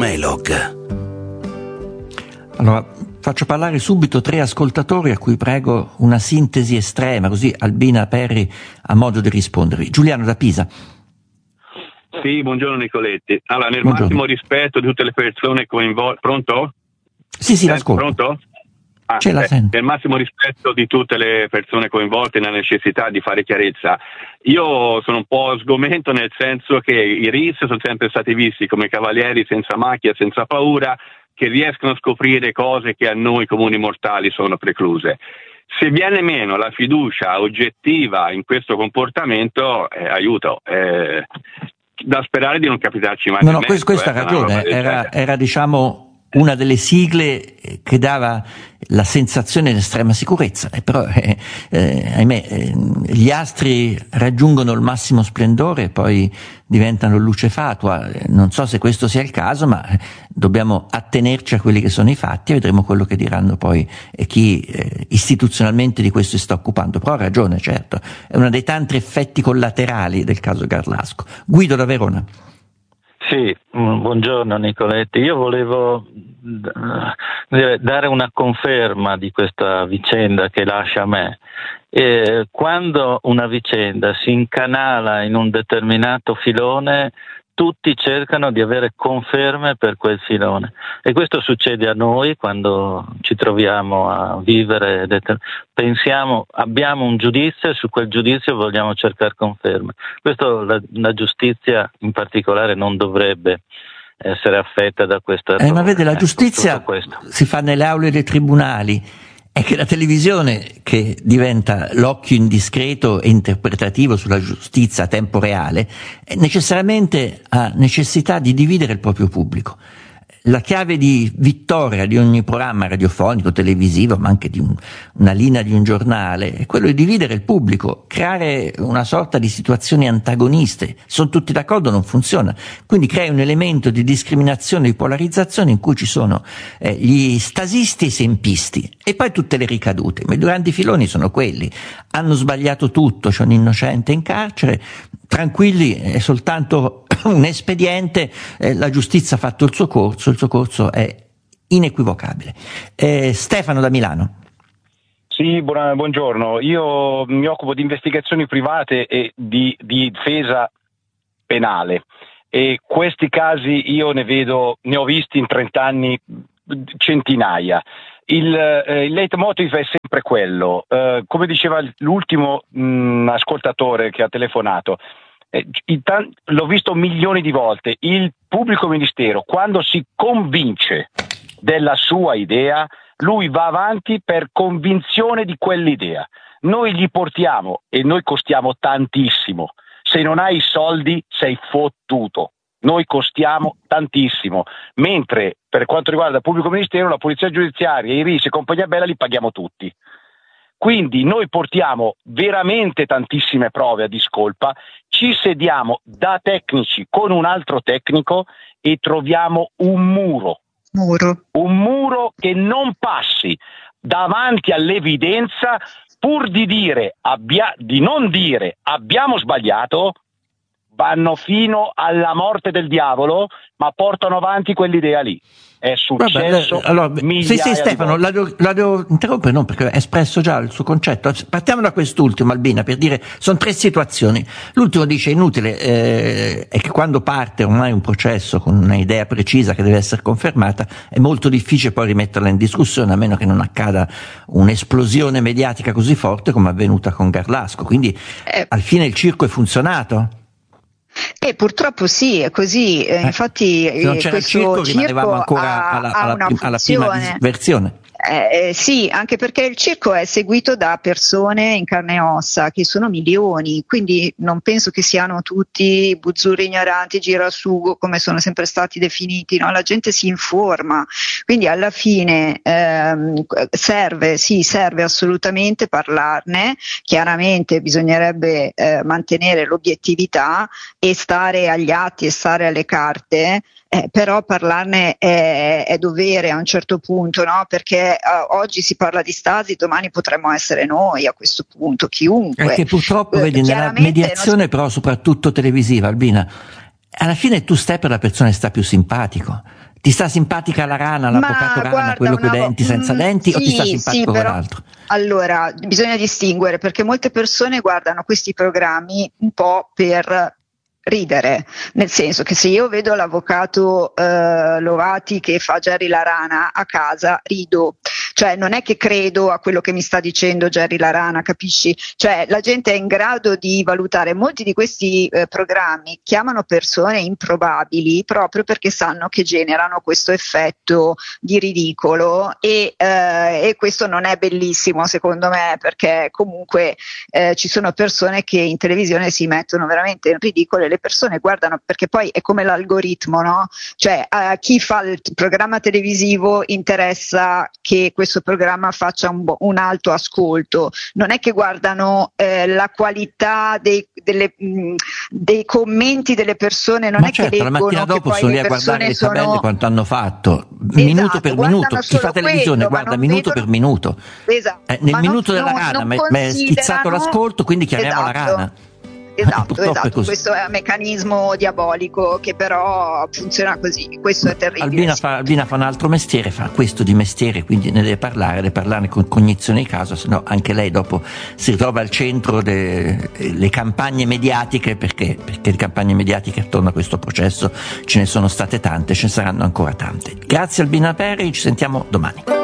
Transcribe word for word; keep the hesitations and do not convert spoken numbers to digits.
Melog. Allora, faccio parlare subito tre ascoltatori a cui prego una sintesi estrema, così Albina Perri ha modo di rispondervi. Giuliano da Pisa. Sì, buongiorno Nicoletti. Allora, nel Buongiorno. massimo rispetto di tutte le persone coinvolte... Pronto? Sì, sì, Eh, l'ascolto. Pronto? Ah, Ce la eh, sento. nel massimo rispetto di tutte le persone coinvolte nella necessità di fare chiarezza. Io sono un po' sgomento, nel senso che i R I S sono sempre stati visti come cavalieri senza macchia, senza paura, che riescono a scoprire cose che a noi comuni mortali sono precluse. Se viene meno la fiducia oggettiva in questo comportamento, eh, aiuto, eh, da sperare di non capitarci mai. No, no, nel questo, mezzo, questa ha eh, una ragione, roba del era, genere. era diciamo una delle sigle che dava la sensazione di estrema sicurezza, e però eh, eh, ahimè eh, gli astri raggiungono il massimo splendore e poi diventano luce fatua. Non so se questo sia il caso, ma eh, dobbiamo attenerci a quelli che sono i fatti e vedremo quello che diranno poi eh, chi eh, istituzionalmente di questo si sta occupando. Però ha ragione, certo, è uno dei tanti effetti collaterali del caso Garlasco. Guido da Verona. Sì, buongiorno Nicoletti. Io volevo eh, dare una conferma di questa vicenda che lascia a me. Eh, quando una vicenda si incanala in un determinato filone, tutti cercano di avere conferme per quel filone, e questo succede a noi quando ci troviamo a vivere, pensiamo, abbiamo un giudizio e su quel giudizio vogliamo cercare conferme. Questo la, la giustizia in particolare non dovrebbe essere affetta da questa eh, ma vede, la ecco, giustizia si fa nelle aule dei tribunali. È che la televisione, che diventa l'occhio indiscreto e interpretativo sulla giustizia a tempo reale, necessariamente ha necessità di dividere il proprio pubblico. La chiave di vittoria di ogni programma radiofonico, televisivo, ma anche di un, una linea di un giornale, è quello di dividere il pubblico, creare una sorta di situazioni antagoniste. Sono tutti d'accordo, non funziona. Quindi crea un elemento di discriminazione, di polarizzazione in cui ci sono eh, gli stasisti e i sempisti, e poi tutte le ricadute. Ma i grandi filoni sono quelli. Hanno sbagliato tutto, c'è un innocente in carcere, tranquilli, è soltanto un espediente, eh, la giustizia ha fatto il suo corso, il suo corso è inequivocabile. Eh, Stefano da Milano. Sì, buona, buongiorno. Io mi occupo di investigazioni private e di, di difesa penale, e questi casi io ne vedo, ne ho visti in trent'anni centinaia. Il, eh, il leitmotiv è sempre quello, eh, come diceva l'ultimo mh, ascoltatore che ha telefonato. Eh, l'ho visto milioni di volte, il pubblico ministero quando si convince della sua idea, lui va avanti per convinzione di quell'idea. Noi gli portiamo, e noi costiamo tantissimo, se non hai i soldi sei fottuto, noi costiamo tantissimo, mentre per quanto riguarda il pubblico ministero, la polizia giudiziaria, i R I S e compagnia bella li paghiamo tutti. Quindi noi portiamo veramente tantissime prove a discolpa, ci sediamo da tecnici con un altro tecnico e troviamo un muro. Muro. Un muro che non passi davanti all'evidenza, pur di dire abbia, di non dire abbiamo sbagliato, vanno fino alla morte del diavolo, ma portano avanti quell'idea lì. È successo. Vabbè, allora, sì, sì, Stefano, la devo, la devo interrompere, non perché ha espresso già il suo concetto. Partiamo da quest'ultimo, Albina, per dire, sono tre situazioni. L'ultimo dice inutile, eh, è che quando parte ormai un processo con un'idea precisa che deve essere confermata, è molto difficile poi rimetterla in discussione, a meno che non accada un'esplosione mediatica così forte come è avvenuta con Garlasco. Quindi eh, al fine il circo è funzionato? Eh, purtroppo sì, è così. Eh, infatti, se non c'era il circo, circo rimanevamo ancora ha, alla, ha alla, una alla prima versione. Eh, sì, anche perché il circo è seguito da persone in carne e ossa, che sono milioni, quindi non penso che siano tutti buzzurri ignoranti, girasugo, come sono sempre stati definiti, no? La gente si informa, quindi alla fine ehm, serve, sì, serve assolutamente parlarne. Chiaramente bisognerebbe eh, mantenere l'obiettività e stare agli atti e stare alle carte. Eh, però parlarne è, è dovere a un certo punto, no? Perché uh, oggi si parla di Stasi, domani potremmo essere noi a questo punto, chiunque. Perché purtroppo, eh, vedi, nella mediazione non... però soprattutto televisiva, Albina, alla fine tu stai per la persona che sta più simpatico. Ti sta simpatica la rana, l'avvocato rana, guarda, quello con i una... denti senza denti, sì, o ti sta simpatico sì, però, quell'altro? Allora, bisogna distinguere, perché molte persone guardano questi programmi un po' per ridere, nel senso che se io vedo l'avvocato eh, Lovati che fa Jerry la rana a casa, rido, cioè non è che credo a quello che mi sta dicendo Jerry la rana, capisci? Cioè la gente è in grado di valutare. Molti di questi eh, programmi chiamano persone improbabili proprio perché sanno che generano questo effetto di ridicolo e, eh, e questo non è bellissimo secondo me, perché comunque eh, ci sono persone che in televisione si mettono veramente in ridicolo e le persone guardano, perché poi è come l'algoritmo, no? Cioè a chi fa il programma televisivo interessa che questo programma faccia un, bo- un alto ascolto, non è che guardano eh, la qualità dei, delle, mh, dei commenti delle persone, non Ma è certo, che leggono, la mattina dopo che sono lì poi a le guardare le persone tabelle sono... quanto hanno fatto, Esatto, minuto per minuto. Chi solo fa televisione quello, guarda non minuto vedono... per minuto. Esatto, Eh, nel ma minuto non, della non, rana non mi è schizzato l'ascolto, quindi chiamiamo esatto. la rana. Esatto, Purtroppo esatto. è così. Questo è un meccanismo diabolico che però funziona così, questo è terribile. Albina sì. fa, Albina fa un altro mestiere, fa questo di mestiere, quindi ne deve parlare, deve parlarne con cognizione di causa, se no anche lei dopo si ritrova al centro delle campagne mediatiche, perché, perché le campagne mediatiche attorno a questo processo ce ne sono state tante, ce ne saranno ancora tante. Grazie Albina Peri, ci sentiamo domani.